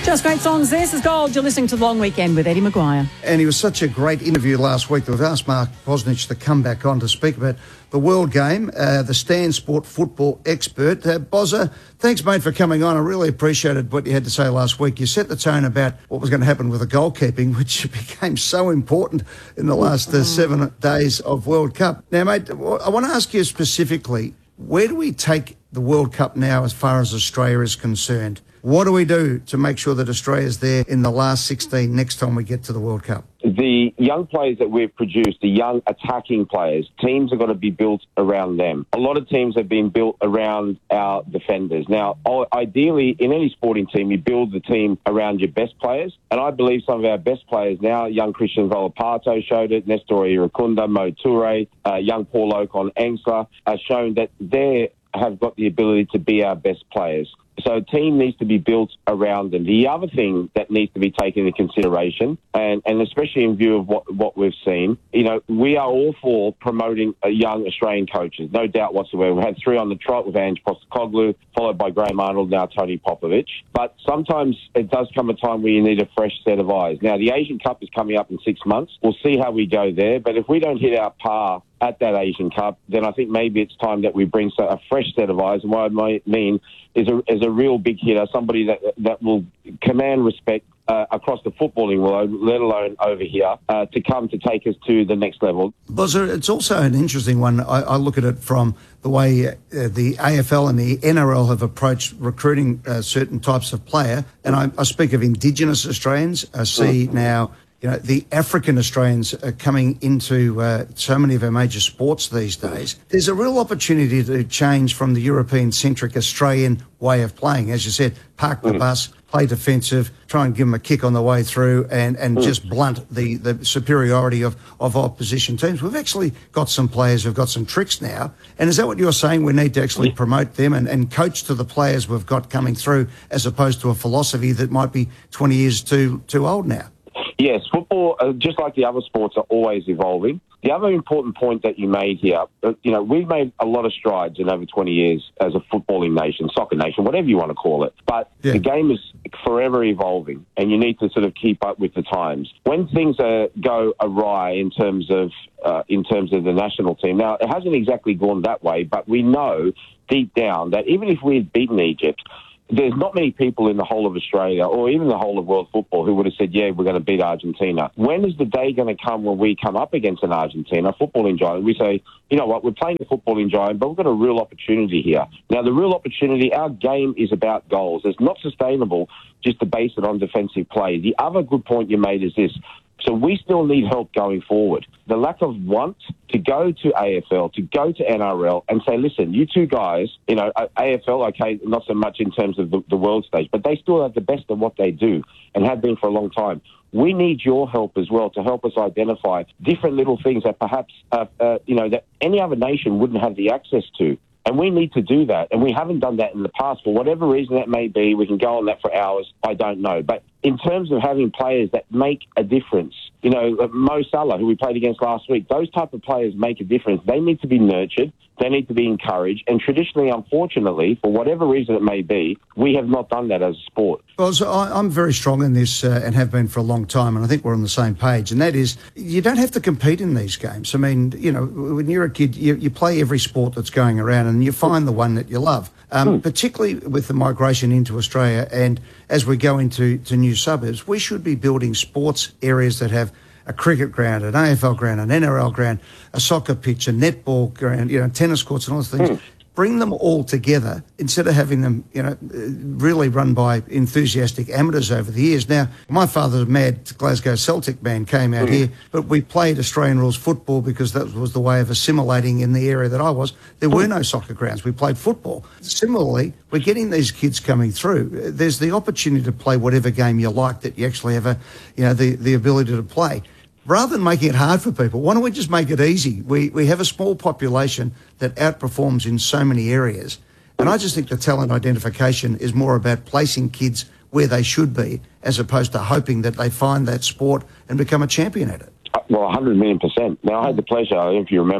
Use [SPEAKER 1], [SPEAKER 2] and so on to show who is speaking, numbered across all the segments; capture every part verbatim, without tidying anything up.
[SPEAKER 1] Just great songs. This is Gold. You're listening to The Long Weekend with Eddie Maguire.
[SPEAKER 2] And he was such a great interview last week that we've asked Mark Bosnich to come back on to speak about the World Game, uh, the Stan Sport football expert. Uh, Bozza, thanks, mate, for coming on. I really appreciated what you had to say last week. You set the tone about what was going to happen with the goalkeeping, which became so important in the last uh, seven days of World Cup. Now, mate, I want to ask you specifically, where do we take the World Cup now as far as Australia is concerned? What do we do to make sure that Australia's there in the last sixteen next time we get to the World Cup?
[SPEAKER 3] The young players that we've produced, the young attacking players, teams are going to be built around them. A lot of teams have been built around our defenders. Now, ideally, in any sporting team, you build the team around your best players. And I believe some of our best players now, young Christian Volapato showed it, Nestor Irukunda, Mo Toure, uh, young Paul Okon Engsler, have shown that they have got the ability to be our best players. So a team needs to be built around them. The other thing that needs to be taken into consideration, and, and especially in view of what, what we've seen, you know, we are all for promoting a young Australian coaches, no doubt whatsoever. We've had three on the trot with Ange Postecoglou, followed by Graham Arnold, now Tony Popovich. But sometimes it does come a time where you need a fresh set of eyes. Now, the Asian Cup is coming up in six months. We'll see how we go there. But if we don't hit our par at that Asian Cup, then I think maybe it's time that we bring a fresh set of eyes. And what I might mean is a, is a real big hitter, somebody that that will command respect uh, across the footballing world, let alone over here, uh, to come to take us to the next level.
[SPEAKER 2] Bozza, it's also an interesting one. I, I look at it from the way uh, the A F L and the N R L have approached recruiting uh, certain types of player. And I, I speak of Indigenous Australians. I see mm. now... You know, the African Australians are coming into uh, so many of our major sports these days. There's a real opportunity to change from the European-centric Australian way of playing. As you said, park the mm. bus, play defensive, try and give them a kick on the way through and, and mm. just blunt the, the superiority of, of opposition teams. We've actually got some players who've got some tricks now. And is that what you're saying? We need to actually promote them and, and coach to the players we've got coming through as opposed to a philosophy that might be twenty years too too old now?
[SPEAKER 3] Yes, football, uh, just like the other sports, are always evolving. The other important point that you made here, uh, you know, we've made a lot of strides in over twenty years as a footballing nation, soccer nation, whatever you want to call it. But yeah. the game is forever evolving, and you need to sort of keep up with the times. When things uh, go awry in terms of uh, in terms of the national team, now it hasn't exactly gone that way, but we know deep down that even if we had beaten Egypt, there's not many people in the whole of Australia or even the whole of world football who would have said, yeah, we're going to beat Argentina. When is the day going to come when we come up against an Argentina, a footballing giant? We say, you know what, we're playing a footballing giant, but we've got a real opportunity here. Now, the real opportunity, our game is about goals. It's not sustainable just to base it on defensive play. The other good point you made is this. So we still need help going forward. The lack of want to go to A F L, to go to N R L and say, listen, you two guys, you know, A F L, okay, not so much in terms of the, the world stage, but they still have the best of what they do and have been for a long time. We need your help as well to help us identify different little things that perhaps, uh, uh, you know, that any other nation wouldn't have the access to. And we need to do that. And we haven't done that in the past. For whatever reason that may be, we can go on that for hours. I don't know. But in terms of having players that make a difference, you know, Mo Salah, who we played against last week, those type of players make a difference. They need to be nurtured. They need to be encouraged. And traditionally, unfortunately, for whatever reason it may be, we have not done that as a sport.
[SPEAKER 2] Well, so I, I'm very strong in this uh, and have been for a long time, and I think we're on the same page. And that is, you don't have to compete in these games. I mean, you know, when you're a kid, you, you play every sport that's going around and you find the one that you love, um, mm. particularly with the migration into Australia. And as we go into to new suburbs, we should be building sports areas that have a cricket ground, an A F L ground, an N R L ground, a soccer pitch, a netball ground, you know, tennis courts and all those things. Mm. Bring them all together instead of having them, you know, really run by enthusiastic amateurs over the years. Now, my father's a mad Glasgow Celtic man, came out mm. here, but we played Australian rules football because that was the way of assimilating in the area that I was. There were no soccer grounds. We played football. Similarly, we're getting these kids coming through. There's the opportunity to play whatever game you like that you actually have a, you know, the, the ability to play. Rather than making it hard for people, why don't we just make it easy? We we have a small population that outperforms in so many areas. And I just think the talent identification is more about placing kids where they should be as opposed to hoping that they find that sport and become a champion at it.
[SPEAKER 3] Well, one hundred million percent. Now, I had the pleasure, I don't know if you remember,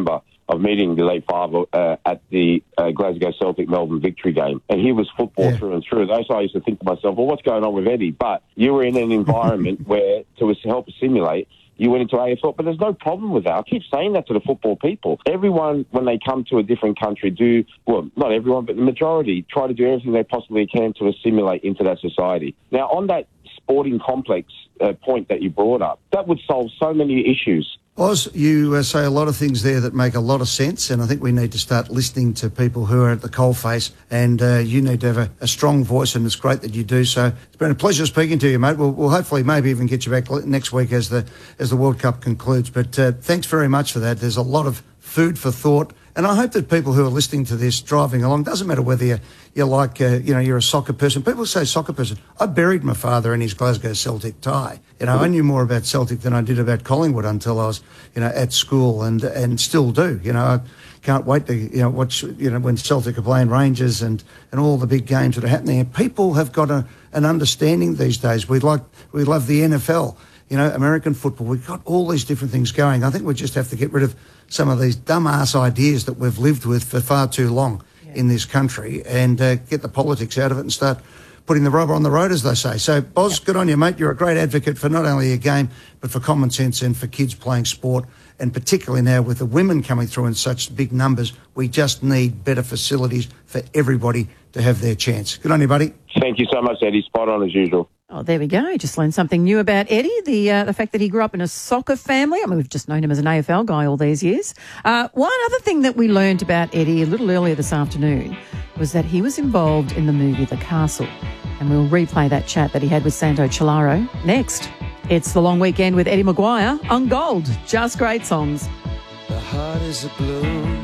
[SPEAKER 3] of meeting the late father uh, at the uh, Glasgow Celtic Melbourne victory game, and he was football
[SPEAKER 2] Yeah.
[SPEAKER 3] through and through. That's why I used to think to myself, well, what's going on with Eddie? But you were in an environment where, to help assimilate, you went into A F L, but there's no problem with that. I keep saying that to the football people. Everyone, when they come to a different country, do, well, not everyone, but the majority, try to do everything they possibly can to assimilate into that society. Now, on that sporting complex uh, point that you brought up, that would solve so many issues.
[SPEAKER 2] Oz, you uh, say a lot of things there that make a lot of sense, and I think we need to start listening to people who are at the coalface, and uh, you need to have a, a strong voice, and it's great that you do so. It's been a pleasure speaking to you, mate. We'll, we'll hopefully maybe even get you back next week as the as the World Cup concludes, but uh, thanks very much for that. There's a lot of food for thought, and I hope that people who are listening to this driving along, doesn't matter whether you're, you're like, uh, you know, you're a soccer person. People say soccer person. I buried my father in his Glasgow Celtic tie. You know, I knew more about Celtic than I did about Collingwood until I was, you know, at school, and and still do. You know, I can't wait to, you know, watch, you know, when Celtic are playing Rangers and, and all the big games that are happening. And people have got a, an understanding these days. We like, we love the N F L. You know, American football, we've got all these different things going. I think we just have to get rid of some of these dumb-ass ideas that we've lived with for far too long yeah. in this country, and uh, get the politics out of it and start putting the rubber on the road, as they say. So, Boz, good on you, mate. You're a great advocate for not only your game, but for common sense and for kids playing sport. And particularly now with the women coming through in such big numbers, we just need better facilities for everybody to have their chance. Good on you, buddy.
[SPEAKER 3] Thank you so much, Eddie. Spot on as usual.
[SPEAKER 1] Oh, there we go. Just learned something new about Eddie, the uh, the fact that he grew up in a soccer family. I mean, we've just known him as an A F L guy all these years. Uh, one other thing that we learned about Eddie a little earlier this afternoon was that he was involved in the movie The Castle. And we'll replay that chat that he had with Santo Chilaro next. It's The Long Weekend with Eddie Maguire on Gold. Just great songs.
[SPEAKER 4] The heart is a blue.